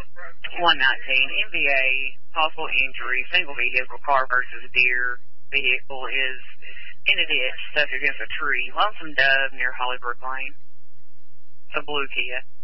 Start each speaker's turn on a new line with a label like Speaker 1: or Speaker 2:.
Speaker 1: 119, MVA, possible injury, single vehicle, car versus deer. Vehicle is in a ditch, stuck against a tree. Lonesome Dove near Hollybrook Lane. It's a blue Kia.